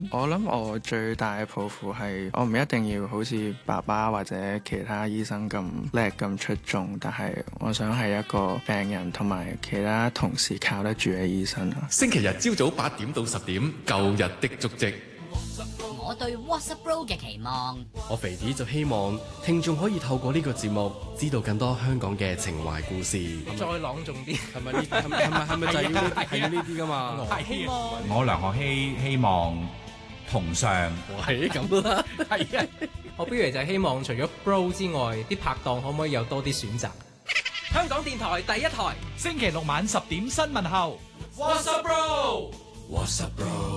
我諗我最大嘅抱負係，我唔一定要好似爸爸或者其他醫生咁叻咁出眾，但係我想係一個病人同埋其他同事靠得住嘅醫生啊。 星期日朝早8點到10點，舊日的足跡。 我對 WhatsApp Bro 嘅期望， 我肥子就希望聽眾可以透過呢個節目，知道更多香港嘅情懷故事。 再朗重啲， 係咪呢？係咪就係要呢啲？係要呢啲噶嘛？ 希望我梁學希希望同上， 係咁啦。 係啊！我不如就希望除咗 Bro 之外，啲拍檔可唔可以有多啲選擇？香港電台第一台， 星期六晚10點新聞後 WhatsApp WhatsApp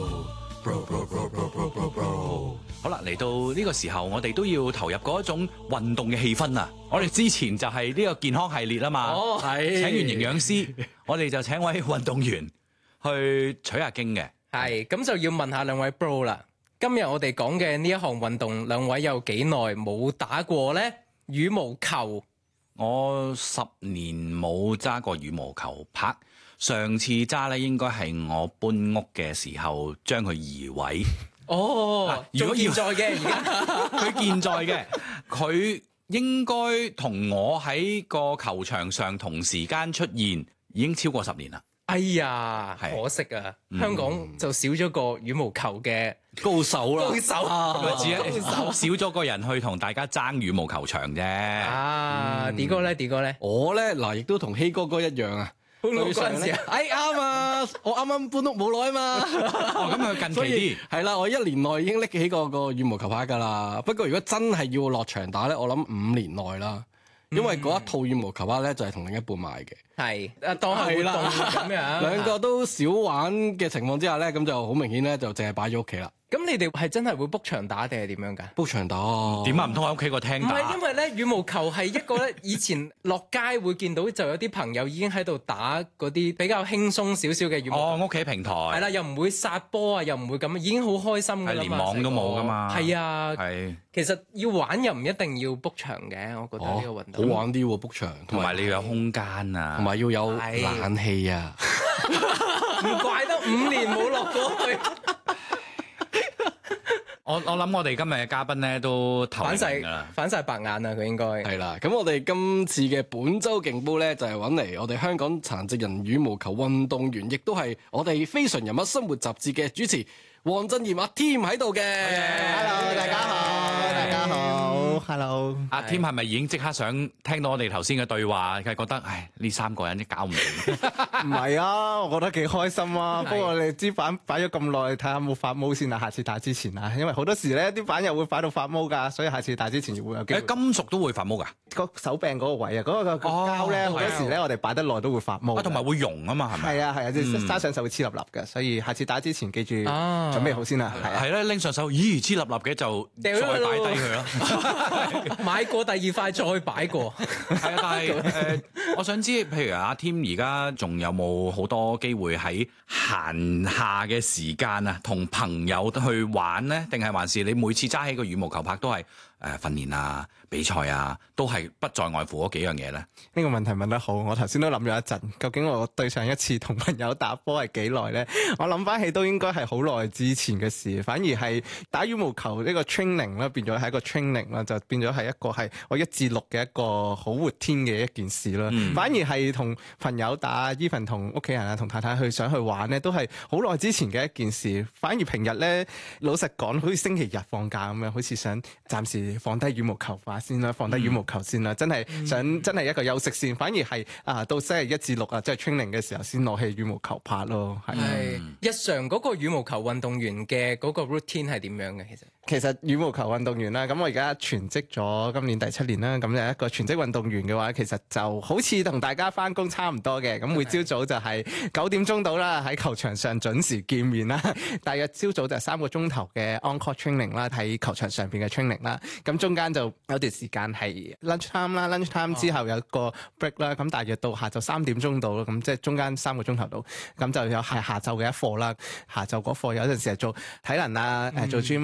bro。 好啦，嚟到呢個時候，我哋都要投入嗰一種運動嘅氣氛啊！我哋之前就係呢個健康系列啊嘛， 係請完營養師，我哋就請位運動員去取下經嘅。 係咁就要問下兩位 Bro 啦。今日我哋講嘅呢一項運動，兩位有幾耐冇打過呢？羽毛球。 我10年冇揸過羽毛球拍，上次揸咧應該係我搬屋嘅時候將佢移位。 哦， 如果仲健在嘅而家， 佢健在嘅，佢應該同我喺個球場上同時間出現，已經超過10年啦。 哎呀， 係可惜啊，香港就少咗個羽毛球嘅高手啦， 高手少咗個人去同大家爭羽毛球場啫。 啊！D 哥咧， 我咧嗱，亦都同希哥哥一樣啊。 搬屋嗰陣時啊， 哎啱啊！我啱啱搬屋冇耐啊嘛。 咁佢近期啲係啦，我1年內已經拎起個羽毛球拍㗎啦。不過如果真係要落場打咧，我諗5年內啦。因為嗰一套羽毛球拍咧就係同另一半買嘅， 係當係活動咁樣， 兩個都少玩嘅情況之下咧，咁就好明顯咧就淨係擺咗屋企啦。 咁你哋係真係會 book 場打定係點樣㗎 ？book 場打點啊？唔通喺屋企個廳打？ 唔係，因為咧羽毛球係一個咧，以前落街會見到就有啲朋友已經喺度打嗰啲比較輕鬆少少嘅羽毛球。 哦，屋企平台係啦，又唔會殺波啊，又唔會咁，已經好開心㗎啦嘛。 連網都冇㗎嘛。 係啊， 係。 其實要玩又唔一定要 book 場嘅，我覺得呢個運動好玩啲喎 book 場， 同埋你要有空間啊， 同埋要有冷氣啊。 唔怪得5年冇落過去。 我諗我哋今日嘅嘉賓咧都頭反明㗎啦， 反晒白眼啊！佢應該係啦。咁我哋今次嘅本周勁煲咧，就係揾嚟我哋香港殘疾人羽毛球運動員，亦都係我哋非常人物生活雜誌嘅主持黃振賢阿 Tim 喺度嘅。 Hello， 大家好，大家好 ，Hello。 阿 Tim 係咪已經即刻想聽到我哋頭先嘅對話，係覺得唉呢3個人都搞唔掂？ 唔係啊，我覺得幾開心啊。不過你知擺咗咁耐，睇下有冇發毛先啊。下次打之前啊，因為好多時咧啲板又會擺到發毛㗎，所以下次打之前會有機會。 金屬都會發毛㗎？ 個手柄嗰個位啊，嗰個膠咧好多時咧，我哋擺得耐都會發毛。 同埋會溶啊嘛，係咪？ 係啊，即係揸上手會黐粒粒嘅，所以下次打之前記住準備好先啦。 係啦，拎上手，咦黐粒粒嘅就再擺低佢咯。 買過第2塊再擺過。 係啊，但係我想知，譬如阿 Tim 而家仲有冇好多機會喺閒下嘅時間啊，同朋友去玩呢？定係還是你每次揸起個羽毛球拍都係訓練啊、比賽啊，都係不在外乎嗰幾樣嘢咧？ 呢個問題問得好，我頭先都諗咗一陣，究竟我對上一次同朋友打波係幾耐呢？我諗翻起都應該係好耐之前嘅事，反而係打羽毛球呢個 training 啦，變咗係一個 training 啦，就變咗係一個係我1至6嘅一個好活天嘅一件事啦。反而係同朋友打 even 同屋企人啊、同太太想去玩呢，都係好耐之前嘅一件事。反而平日呢，老實講，好似星期日放假咁樣，好似想暫時放低羽毛球拍先啦，放低羽毛球先啦，真係想真係一個休息先。反而係到星期1至6啊，即係 training 嘅時候先攞起羽毛球拍咯。係日常嗰個羽毛球運動員嘅嗰個 routine 係點樣嘅？ 其實羽毛球運動員啦，咁我而家全職咗今年第7年啦，咁就一個全職運動員嘅話，其實就好似同大家返工差唔多嘅。咁每朝早就係9點鐘到啦，喺球場上準時見面啦。大約朝早就3個鐘頭嘅 on-court training 啦，喺球場上邊嘅 training 啦。咁中間就有段時間係 lunch time 啦，lunch time 之後有個 break 啦。咁大約到下晝3點鐘到咯，咁即係中間3個鐘頭到。咁就有係下晝嘅一課啦。下晝嗰課有陣時係做體能啊，做 gym 啊，有時係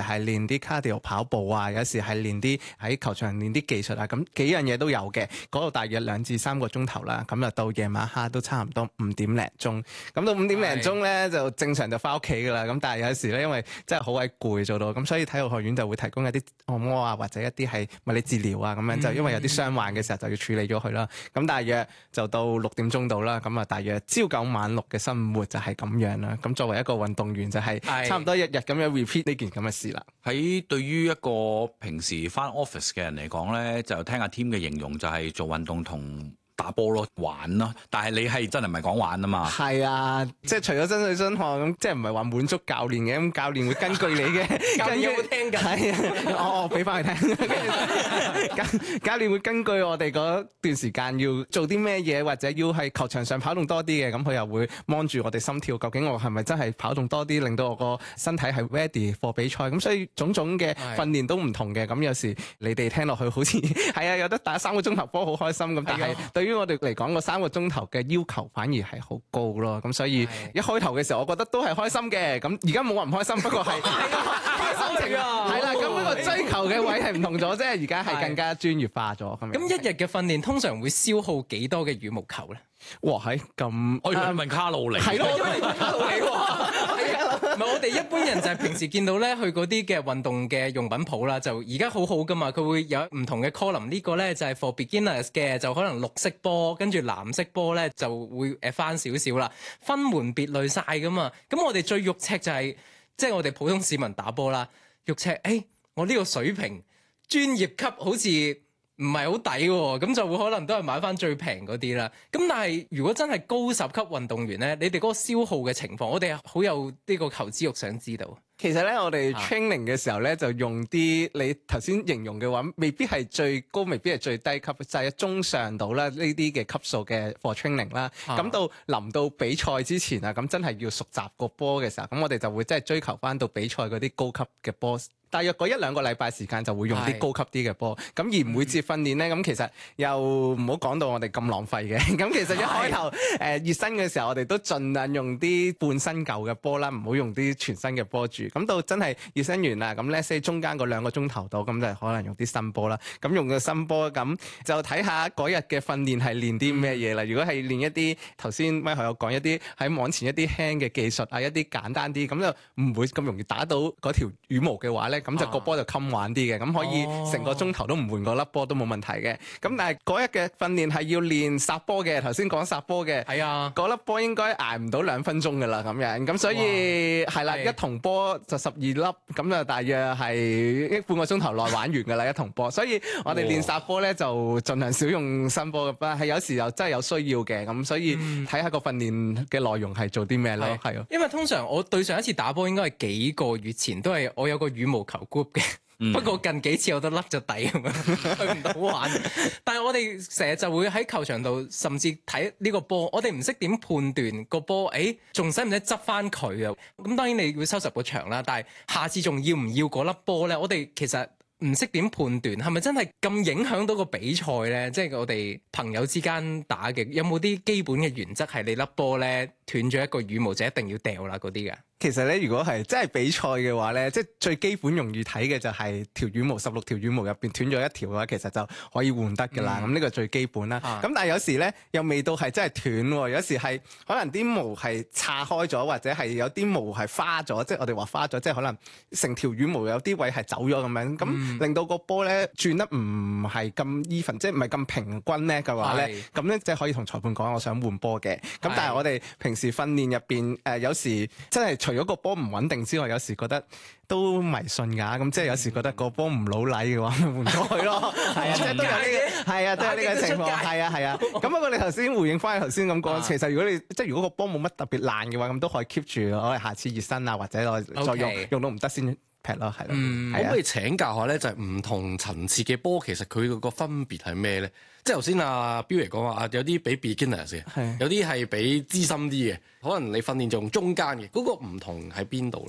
係練啲 cardio 跑步啊，有時係練啲喺球場練啲技術啊，咁幾樣嘢都有嘅。嗰度大約2至3個鐘頭啦，咁就到夜晚黑都差唔多5點零鐘。咁到5點零鐘咧就正常就翻屋企㗎啦。咁但係有時咧因為真係好鬼攰做到，咁所以體育學院就會提供一啲按摩啊，或者一啲係物理治療啊咁樣，就因為有啲傷患嘅時候就要處理咗佢啦。咁大約就到6點鐘到啦，咁啊大約朝9晚6嘅生活就係咁樣啦。咁作為一個運動員就係差唔多日日咁樣 repeat 呢件咁嘅事啦。 喺對於一個平時返 office 嘅人嚟講咧，就聽阿 Tim 嘅形容就係做運動同打波咯，玩咯。但係你係真係唔係講玩啊嘛？係啊，即係除咗身水身汗咁，即係唔係話滿足教練嘅，咁教練會根據你嘅教練有冇聽㗎？ 係啊，我俾翻佢聽。教練會根據我哋嗰段時間要做啲咩嘢，或者要喺球場上跑動多啲嘅，咁佢又會 mon 住我哋心跳，究竟我係咪真係跑動多啲，令到我個身體係 ready for 比賽。咁所以種種嘅訓練都唔同嘅。咁有時你哋聽落去好似係啊，有得打3個鐘頭波好開心咁，但係對於我哋嚟講個3個鐘頭嘅要求反而係好高咯。咁所以一開頭嘅時候，我覺得都係開心嘅。咁而家冇話唔開心，不過係開心情啊，係啦。咁嗰個追求嘅位係唔同咗啫。而家係更加專業化咗。咁一日嘅訓練通常會消耗幾多嘅羽毛球咧？ 哇，係咁， 我以為問卡路里， 係咯， 卡路里喎。唔係，我哋一般人就係平時見到咧，去嗰啲嘅運動嘅用品鋪啦，就而家好好噶嘛，佢會有唔同嘅 column。呢個咧就係 for beginners 嘅，就可能綠色波，跟住藍色波咧就會翻少少啦，分門別類晒噶嘛。咁我哋最肉赤就係即係我哋普通市民打波啦，肉赤，我呢個水平專業級好似唔係好抵喎，咁就會可能都係買翻最平嗰啲啦。咁但係如果真係高10級運動員咧，你哋嗰個消耗嘅情況，我哋好有呢個求知欲想知道。 其實咧，我哋 training 嘅時候咧，就用啲你頭先形容嘅話，未必係最高，未必係最低級，就係中上度啦，呢啲嘅級數嘅 for training 啦。咁到臨到比賽之前啊，咁真係要熟習個波嘅時候，咁我哋就會真係追求翻到比賽嗰啲高級嘅波。大約嗰1-2個禮拜時間就會用啲高級啲嘅波，咁而每節訓練咧，咁其實又唔好講到我哋咁浪費嘅。咁其實一開頭熱身嘅時候，我哋都盡量用啲半身舊嘅波啦，唔好用啲全新嘅波住。咁到真係熱身完啦，咁 let's say 中間嗰2個鐘頭度，咁就可能用啲新波啦。咁用個新波，咁就睇下嗰日嘅訓練係練啲咩嘢啦。如果係練一啲頭先咪有講一啲喺網前一啲輕嘅技術啊，一啲簡單啲，咁就唔會咁容易打到嗰條羽毛嘅話咧。咁就個波就襟玩啲嘅，咁可以成個鐘頭都唔換個粒波都冇問題嘅。咁但係嗰日嘅訓練係要練殺波嘅，頭先講殺波嘅，係啊，嗰粒波應該捱唔到2分鐘㗎啦，咁樣。咁所以係啦，一筒波就12粒，咁就大約係半個鐘頭內玩完㗎啦，一筒波。所以我哋練殺波咧就盡量少用新波嘅，係有時又真係有需要嘅。咁所以睇下個訓練嘅內容係做啲咩咯，係啊。 因為通常我對上一次打波應該係幾個月前，都係我有個羽毛球 group 嘅，不過近幾次我都甩咗底咁樣，去唔到玩。但係我哋成日就會喺球場度，甚至睇呢個波，我哋唔識點判斷個波，仲使唔使執翻佢啊？咁當然你會收拾個場啦，但係下次仲要唔要嗰粒波咧？我哋其實唔識點判斷，係咪真係咁影響到個比賽咧？即係我哋朋友之間打嘅，有冇啲基本嘅原則係你粒波咧斷咗一個羽毛就一定要掉啦嗰啲嘅？ 其實咧，如果係真係比賽嘅話咧，即係最基本容易睇嘅就係條羽毛16條羽毛入邊斷咗一條嘅話，其實就可以換得㗎啦。咁呢個最基本啦。咁但係有時咧又未到係真係斷喎，有時係可能啲毛係岔開咗，或者係有啲毛係花咗，即係我哋話花咗，即係可能成條羽毛有啲位係走咗咁樣，咁令到個波咧轉得唔係咁 even，即係唔係咁平均咧嘅話咧，咁咧即係可以同裁判講我想換波嘅。咁但係我哋平時訓練入邊有時真係除咗個波唔穩定之外，有時覺得都迷信㗎，咁即係有時覺得個波唔老禮嘅話，換咗佢咯。係啊，即係都有呢個，係啊，都有呢個情況。係啊。咁不過你頭先回應翻頭先咁講，其實如果個波冇乜特別爛嘅話，咁都可以 keep 住，我哋下次熱身啊，或者我再用到唔得先劈咯，係咯。 可唔可以請教下咧？就係唔同層次嘅波，其實佢個分別係咩咧？即係頭先阿標嚟講話有啲俾 beginners 嘅，有啲係俾資深啲嘅，可能你訓練就用中間嘅，嗰個唔同喺邊度咧？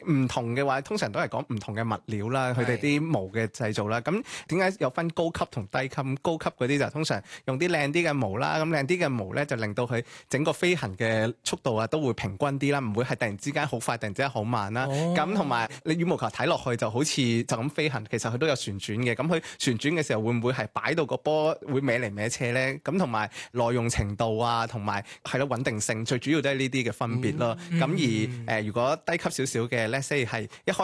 唔同嘅話，通常都係講唔同嘅物料啦，佢哋啲毛嘅製造啦。咁點解有分高級同低級？高級嗰啲就通常用啲靚啲嘅毛啦，咁靚啲嘅毛咧就令到佢整個飛行嘅速度啊都會平均啲啦，唔會係突然之間好快，突然之間好慢啦。咁同埋你羽毛球睇落去就好似就咁飛行，其實佢都有旋轉嘅。咁佢旋轉嘅時候會唔會係擺到個波會歪嚟歪斜咧？咁同埋耐用程度啊，同埋係咯穩定性，最主要都係呢啲嘅分別咯。咁而如果低級少少嘅 let's say 係一開